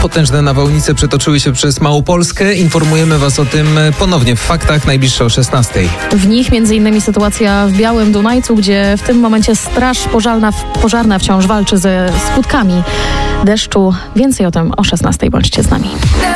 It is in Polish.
Potężne nawałnice przetoczyły się przez Małopolskę. Informujemy Was o tym ponownie w faktach najbliższe o 16:00. W nich m.in. sytuacja w Białym Dunajcu, gdzie w tym momencie straż pożarna wciąż walczy ze skutkami deszczu. Więcej o tym o 16:00. Bądźcie z nami.